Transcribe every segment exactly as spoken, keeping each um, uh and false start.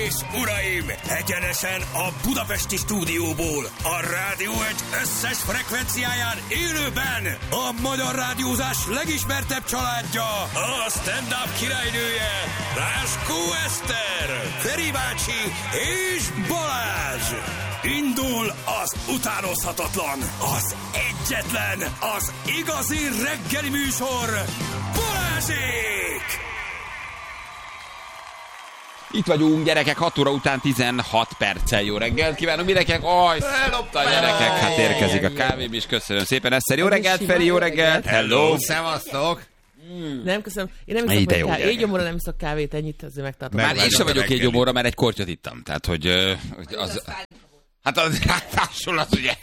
és uraim, egyenesen a budapesti stúdióból, a Rádió egy összes frekvenciáján élőben a magyar rádiózás legismertebb családja, a stand-up királynője, László Eszter, Feri bácsi és Balázs. Indul az utánozhatatlan, az egyetlen, az igazi reggeli műsor, Balázsék! Itt vagyunk, gyerekek, hat óra után tizenhat perccel. Jó reggelt kívánunk mindenkinek. Aj, elopta a gyerekek, hát érkezik a kávém is. Köszönöm szépen, Eszter. Jó reggelt, Feri, jó reggelt. Hello, szevasztok. Mm. Nem, köszönöm. Én nem iszok hogy kávét. Éjgyomorra nem iszok kávét, ennyit azért megtartom. Már én sem vagyok éjgyomorra, mert egy kortyot ittam. Tehát, hogy az... Hát az ráadásul az ugye...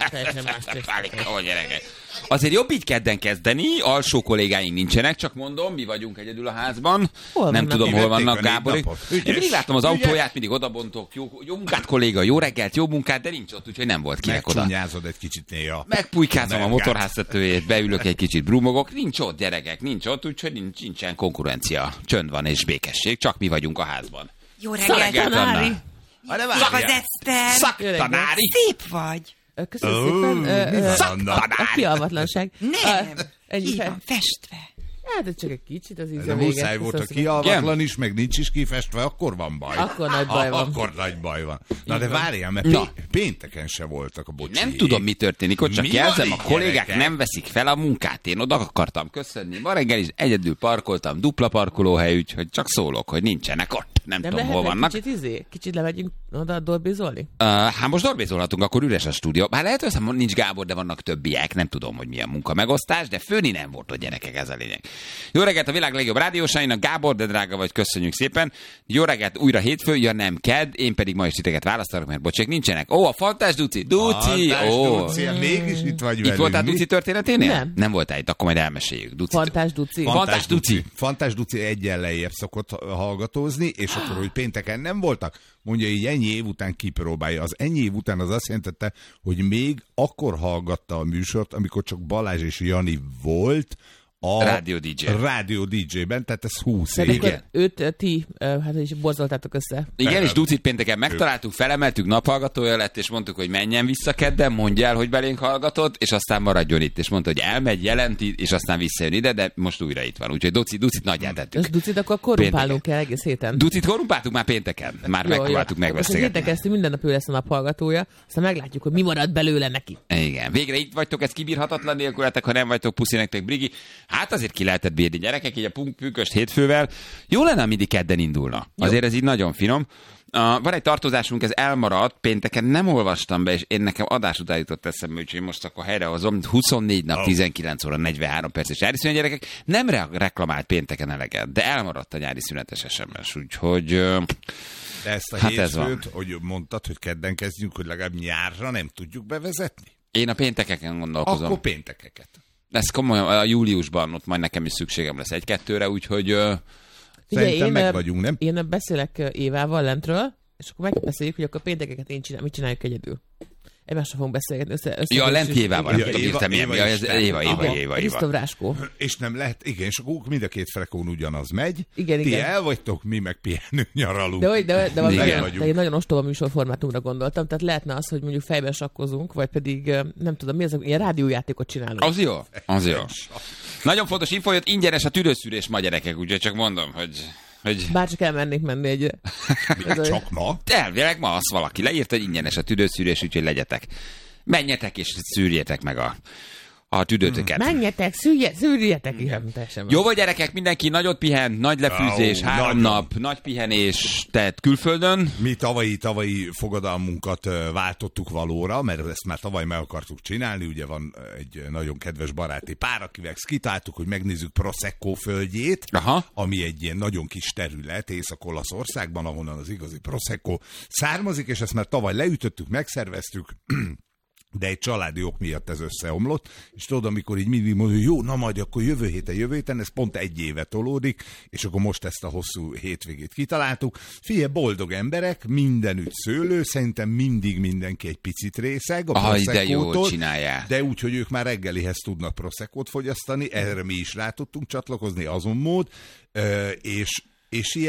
Hogy gyerekek. Azért jobb így kedden kezdeni, alsó kollégáink nincsenek, csak mondom, mi vagyunk egyedül a házban. Hol nem tudom, hol vannak Gáborik. Én mindig látom az autóját, mindig odabontok, jó, jó munkát kolléga, jó reggelt, jó munkát, de nincs ott, úgyhogy nem volt kinek oda. Megcsúnyázod egy kicsit néha. Megpulykázom a motorháztetőjét, beülök egy kicsit, brumogok, nincs ott gyerekek, nincs ott, úgyhogy nincs, nincsen konkurencia. Csönd van és békesség, csak mi vagyunk a házban. Jó reggelt, tanári! Csak az Eszter! Szaktanári! Szép vagy! Köszönöm szépen. Szaktanári! A kialvatlanság. Nem! Ki van festve? Hát ez csak egy kicsit az íze vége. Muszáj volt, a kialvatlan is, meg nincs is kifestve, akkor van baj. Akkor nagy baj van. Akkor nagy baj van. Na de várjál, mert Na. pénteken se voltak a bocsi. Nem tudom, mi történik, ott csak mi jelzem, a kollégák gyerekek? nem veszik fel a munkát. Én oda akartam köszönni. Ma reggel is egyedül parkoltam, dupla parkolóhely, úgyhogy csak szólok, hogy nincsenek ott. Nem, nem tudom, hol vannak. Kicsit izé? Kicsit lemegyünk oda dorbézolni? Uh, hát most dorbézolhatunk, akkor üres a stúdió. Bár lehet, hogy nincs Gábor, de vannak többiek. Nem tudom, hogy milyen munka megosztás, de főni nem volt a gyerekek, ez a lényeg. Jó reggelt a világ legjobb rádiósainak, Gábor, de drága vagy, köszönjük szépen. Jó reggelt, újra hétfő, ja nem kedd, én pedig ma is titeket választanak, mert bocsék nincsenek. Ó, a Fantás Duci, Duci, ó. Duci, mégis itt vagy velünk. Itt voltál Duci történeténél? Nem. Nem voltál itt, akkor majd elmeséljük. Duci. Fantás Duci. Fantás Duci. Fantás Duci egyen lejjebb szokott hallgatózni, és akkor, hogy pénteken nem voltak, mondja így ennyi év után kipróbálja. Az ennyi év után az azt jelentette, hogy még akkor hallgatta a műsort, amikor csak Balázs és Jani volt, a Rádió dé dzsé. Rádió dé dzsében, tehát ez húsz év. Igen. Őt ti, hát is borzoltátok össze. Igen, és Ducit pénteken megtaláltuk, felemeltük, naphallgatója lett, és mondtuk, hogy menjen vissza kedden, mondja el, hogy belénk hallgatott, és aztán maradjon itt. És mondta, hogy elmegy, jelenti, és aztán visszajön ide, de most újra itt van. Úgyhogy Ducit, Ducit nagyját tettük. Ez Ducit akkor korrumpálunk kell egész héten. Ducit korrumpáltuk már pénteken. Már megpróbáltuk megbeszélgetni. Most héten mindennap ő lesz a naphallgatója, aztán meglátjuk, hogy mi marad belőle neki. Igen. Végre itt vagytok, ez kibírhatatlan nélkületek, ha nem vagytok, puszi nektek, Brigi. Hát azért ki lehetett bírni, gyerekek, így a pünkösd hétfővel. Jó lenne, mindig kedden indulna. Azért Jó. Ez így nagyon finom. Uh, van egy tartozásunk, ez elmaradt, pénteken nem olvastam be, és én nekem adás után jutott eszembe, úgyhogy most akkor helyrehozom. huszonnégy nap, oh. tizenkilenc óra, negyvenhárom perces nyári szünet, gyerekek. Nem re- reklamált pénteken eleget, de elmaradt a nyári szünetes es em es, úgyhogy... Uh, de ezt a hát hétfőt, hogy mondtad, hogy kedden kezdjünk, hogy legalább nyárra nem tudjuk bevezetni? Én a péntekeken gondolkozom. Akkor péntekeket. Ez komolyan, a júliusban ott majd nekem is szükségem lesz egy-kettőre, úgyhogy... Uh, Szerintem én, meg vagyunk, nem? Én beszélek Évával lentről, és akkor megbeszéljük, hogy akkor péntekeket én csinál, mit csináljuk egyedül. Egymásra fogunk beszélgetni. Össze, össze ja, lent Évával, nem ja, tudom, értem milyen. Ja, ez Éva, Éva, Éva, Risztov Ráskó. És nem lehet, igen, és akkor mind a két frekón ugyanaz megy. Igen, Ti igen. el vagytok, mi meg pihenünk, nyaralunk. De, de, de, de, de, de én nagyon ostoba műsorformátumra gondoltam, tehát lehetne az, hogy mondjuk fejben sakkozunk, vagy pedig nem tudom, mi az, ilyen rádiójátékot csinálunk. Az jó, az jó. Nagyon fontos info, hogy ingyenes a tüdőszűrés ma, gyerekek, úgyhogy csak mondom, hogy... Hogy... Bárcsak elmennék menni egy... Csak ma? Elvileg ma azt valaki leírta, hogy ingyenes a tüdőszűrés, úgyhogy legyetek. Menjetek és szűrjétek meg a, a tüdőtöket. Menjetek, szűrje, szűrjetek, igen, teljesen. Jó vagy, gyerekek, mindenki nagyot pihen, nagy lefűzés, oh, három nagyon. nap, nagy pihenés, tehát külföldön. Mi tavalyi, tavalyi fogadalmunkat váltottuk valóra, mert ezt már tavaly meg akartuk csinálni, ugye van egy nagyon kedves baráti pár, akivel kitáltuk, hogy megnézzük Prosecco földjét, Aha. ami egy ilyen nagyon kis terület Észak-Olaszországban, ahonnan az igazi Prosecco származik, és ezt már tavaly leütöttük, megszerveztük, de egy családi ok miatt ez összeomlott, és tudod, amikor így mindig mondja, hogy jó, na majd akkor jövő héten, jövő héten, ez pont egy éve tolódik, és akkor most ezt a hosszú hétvégét kitaláltuk. Figyelj, boldog emberek, mindenütt szőlő, szerintem mindig mindenki egy picit részeg a Prosecco-tól. De jó csinálják. De úgy, hogy ők már reggelihez tudnak Prosecco-t fogyasztani, erre mi is rá tudtunk csatlakozni, azon mód, és, és ilyen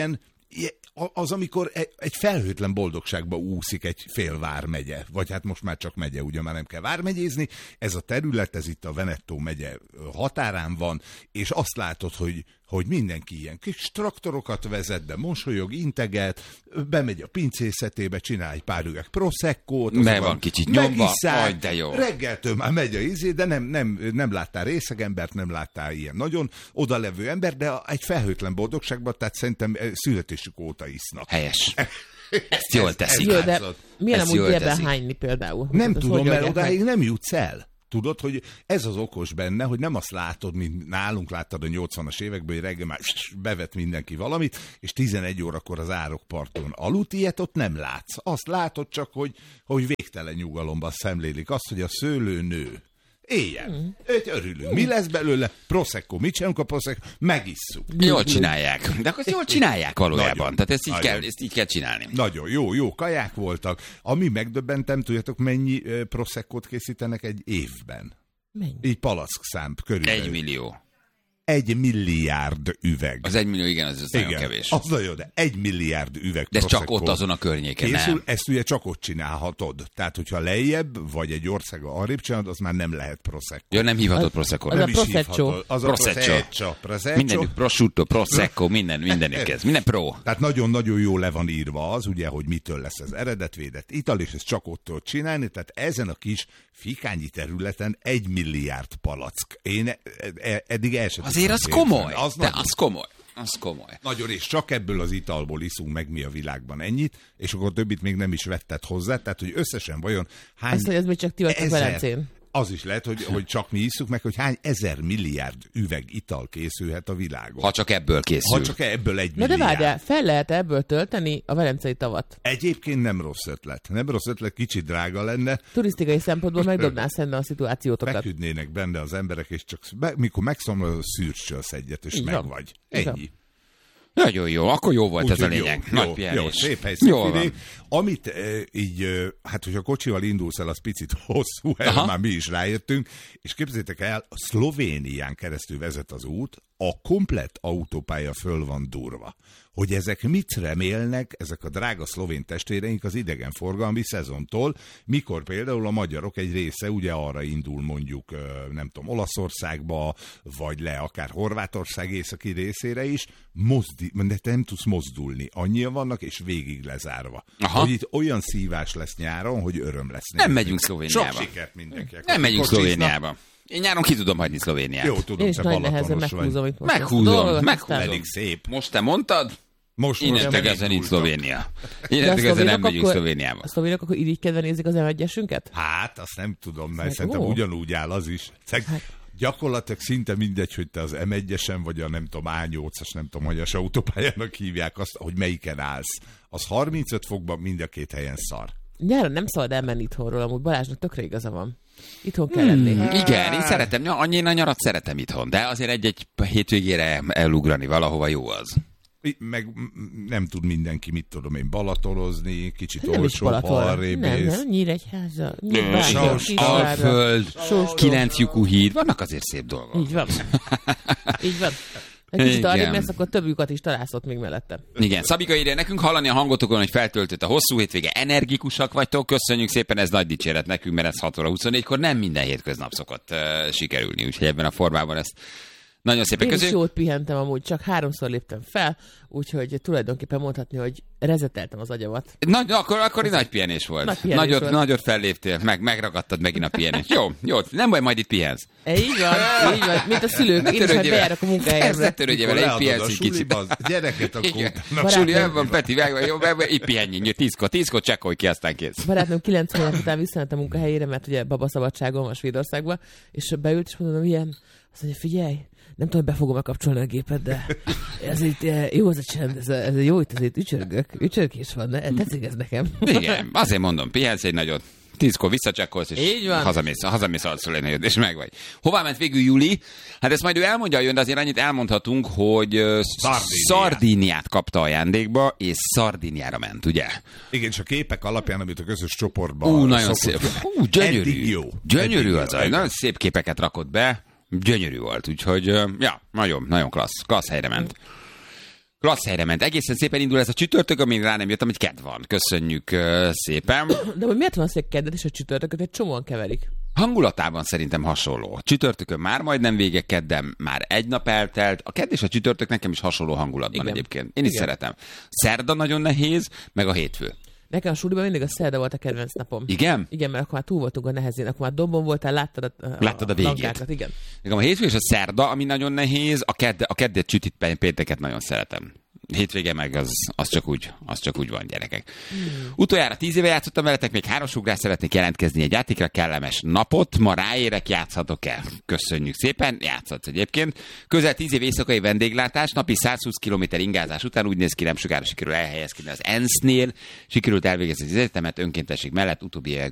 az, amikor egy felhőtlen boldogságba úszik egy fél vármegye, vagy hát most már csak megye, ugye már nem kell vármegyézni, ez a terület, ez itt a Veneto megye határán van, és azt látod, hogy, hogy mindenki ilyen kis traktorokat vezet, de mosolyog, integet, bemegy a pincészetébe, csinál egy pár üveg proszekkót, meg van kicsit nyomva, aj, de jó. Reggeltől már megy a izé, de nem, nem, nem láttál részegembert, nem láttál ilyen nagyon odalevő ember, de egy felhőtlen boldogságban, tehát szerintem születésük óta isznak. Helyes. Ezt jól teszik. Jó, de milyen amúgy bérben hányni például? Nem hát tudom, mert odáig nem jutsz el. Tudod, hogy ez az okos benne, hogy nem azt látod, mint nálunk láttad a nyolcvanas években, hogy reggel már bevet mindenki valamit, és tizenegy órakor az árokparton aludt, ilyet ott nem látsz. Azt látod csak, hogy, hogy végtelen nyugalomban szemlélik azt, hogy a szőlő nő. Éjjel. Mm. Őt örülünk. Mi lesz belőle? Prosecco. Mit csinálunk a Prosecco? Megisszuk. Jól csinálják. De akkor jól csinálják valójában. Nagyon, Tehát ezt így, nagyon. kell, ezt így kell csinálni. Nagyon jó, jó kaják voltak. Ami megdöbbentem, tudjátok, mennyi uh, Proseccot készítenek egy évben? Mennyi? Így palackszámp körülbelül. Egy millió. Egy milliárd üveg. Az egy millió, igen, az, az igen, nagyon kevés. Az nagyon, de egy milliárd üveg de ez csak Prosecco ott azon a környéken, készül, nem? ezt ugye csak ott csinálhatod. Tehát, hogyha lejjebb, vagy egy országa arrébb csinálod, az már nem lehet Prosecco. Ja, nem hívhatod Prosecco. az Nem a is Prosecco. hívhatod. Az a Prosecco. Prosecco. Prosecco. Mindenük prosciutto, prosecco, minden, mindenük ez. Minden pro. Tehát nagyon-nagyon jó le van írva az, ugye, hogy mitől lesz ez eredetvédett ital, és ezt csak ott tudod csinálni, tehát ezen a kis fikányi területen egy milliárd palack. Én e- e- eddig el sem Azért az tudtam komoly. képzelni. Az De nagyon, az komoly. Az komoly. nagyon, és csak ebből az italból iszunk meg mi a világban ennyit, és akkor többit még nem is vetted hozzá, tehát hogy összesen vajon hány Azt, hogy ez még csak ti vagytok Velencén. az is lehet, hogy, hogy csak mi isszuk meg, hogy hány ezer milliárd üveg ital készülhet a világon. Ha csak ebből készül. Ha csak ebből egy Na de milliárd. várjál, fel lehet ebből tölteni a velencei tavat? Egyébként nem rossz ötlet. Nem rossz ötlet, kicsit drága lenne. Turisztikai szempontból megdobnál szerintem a szituációtokat. Feküdnének benne az emberek, és csak be, mikor megszomlod, szűrcsölsz egyet, és Így meg van. vagy. Így Ennyi. Nagyon jó, akkor jó volt ez a Úgyhogy lényeg. jó, Nagy jó, pihenés. jó, szép hely, Jól szép van. idő. Amit e, így, e, hát hogyha kocsival indulsz el, az picit hosszú, erre Aha. már mi is rájöttünk, és képzeljétek el, a Szlovénián keresztül vezet az út, a komplett autópálya föl van durva. Hogy ezek mit remélnek, ezek a drága szlovén testvéreink az idegenforgalmi szezontól, mikor például a magyarok egy része ugye arra indul mondjuk, nem tudom, Olaszországba, vagy le akár Horvátország északi részére is, mozdi, de te nem tudsz mozdulni. Annyian vannak, és végig lezárva. Aha. Hogy itt olyan szívás lesz nyáron, hogy öröm lesz. Nem nézni. megyünk Szlovéniába. Sok sikert mindenkinek. Nem megyünk Kocsiznak. Szlovéniába. Én nyáron ki tudom hagyni Szlovéniát. Jó, tudom, Én is te nagy nehezen Balatonos vagy. meghúzom itt most ezt a Meghúzom, dolgot, meghúzom. aztán- Elég szép. Most te mondtad? Most Innentől most kezdve nincs elindultam. Szlovénia. De a Innentől kezdve nem szlovénok megyünk akkor- Szlovéniába. A szlovénok akkor irigykedve nézik az em egyesünket? Hát, azt nem tudom, mert Hát, szerintem ó. ugyanúgy áll az is. Hát, gyakorlatilag szinte mindegy, hogy te az em egyesen vagy a nem tudom, á nyolcas, nem tudom, hogy a autópályának hívják azt, hogy melyiken állsz. Az harmincöt fokban mind a két helyen szar. Nyáron nem szabad elmenni itthonról, amúgy Balázsnak tökre igaza van. Itthon kell lenni. Hmm, igen, én szeretem, ja, annyi a nyarat szeretem itthon, de azért egy-egy hétvégére elugrani valahova jó az. Meg m- nem tud mindenki, mit tudom én, balatorozni, kicsit Nem is olcsóbb, ha Balaton. arrébb Nem, mész. nem, Nyíregyháza, Sós, Nyírványa, Kisvárda. Alföld, Sós. kilenc lyukú híd, vannak azért szép dolgok. Így van. Így van. Egy kicsit Igen. arrébb mész, akkor több lyukat is találsz ott még mellette. Igen, Szabika írja nekünk hallani a hangotokon, hogy feltöltött a hosszú hétvége, energikusak vagytok, köszönjük szépen, ez nagy dicséret nekünk, mert ez hat óra huszonnégykor nem minden hétköznap szokott uh, sikerülni, úgyhogy ebben a formában ezt nagyon szépen Én is köszönjük. jót pihentem amúgy, csak háromszor léptem fel, úgyhogy tulajdonképpen mondhatni, hogy rezeteltem az agyamat. Nagy, akkor, akkor nagy pihenés volt. Nagy pihenés nagyot, volt. nagyot felléptél, meg, megragadtad megint a pihenést. Jó, jó, nem baj, majd itt pihensz. E, így van, így van, mint a szülők, én is majd bejárok a munkahelyemre. Ne törődjél vele, itt Leadod pihensz a egy kicsit. suliba, az gyereket, akkor Igen. utána- A suli el Barátom. van, Peti, meg van, jó, meg van, itt pihenjünk, tízkor, tízkor csekkolj ki, aztán kész. Barátnőm kilenc hónap után visszament a munkahelyére, mert ugye babaszabadságon van Svédországban, és beült, és mondom, ilyen, azt mondja, figyelj, nem tudom, hogy be fogom kapcsolni a gépet, de ez itt eh, jó az a csend, ez, a, ez a jó, itt azért ücsörgök, ücsörgés van, ne? Tetszik ez nekem. Igen, azért mondom, pihensz egy nagyot. Tízkor visszacsekkolsz, és Így van. hazamész, hazamész alszol egy nagyot, és meg vagy. Hová ment végül Juli? Hát ezt majd ő elmondja, jön, de azért annyit elmondhatunk, hogy ö, Szardíniát. Szardíniát kapta ajándékba, és Szardíniára ment, ugye? Igen, és a képek alapján, amit a közös csoportban... Ú, nagyon szokott- szép. Hú, gyönyörű. Eddig jó. Gyönyörű Eddig az, jó. a, nagyon szép képeket rakott be, gyönyörű volt, úgyhogy, ö, ja, nagyon, nagyon klassz, klassz helyre ment. Klassz helyre ment. Egészen szépen indul ez a csütörtök, amíg rá nem jöttem, hogy kedv van. Köszönjük uh, szépen. De hogy miért van az, hogy a keddet és a csütörtököt egy csomóan keverik? Hangulatában szerintem hasonló. Csütörtökön már majdnem vége, kedden már egy nap eltelt. A kedd és a csütörtök nekem is hasonló hangulatban Igen. egyébként. Én is Igen. szeretem. Szerda nagyon nehéz, meg a hétfő. Nekem a suliban mindig a szerda volt a kedvenc napom. Igen? Igen, mert akkor már túl voltunk a nehezén, akkor már dobon voltál, láttad a, a, Láttad a végét. lankákat, igen. Nekem a hétfő és a szerda, ami nagyon nehéz, a kedd, a keddet, csütit, pénteket nagyon szeretem. Hétvége meg az, az, csak úgy, az csak úgy van, gyerekek. Hmm. Utoljára tíz éve játszottam veletek, még háromsugrás szeretnék jelentkezni egy játékra, kellemes napot. Ma ráérek, játszhatok el. Köszönjük szépen, játszhatsz egyébként. Közel tíz év éjszakai vendéglátás, napi százhúsz kilométer ingázás után úgy néz ki, nem sokára sikerül elhelyezkedni az ENSZ-nél, sikerült elvégezni az egyetemet önkéntesség mellett, utóbbi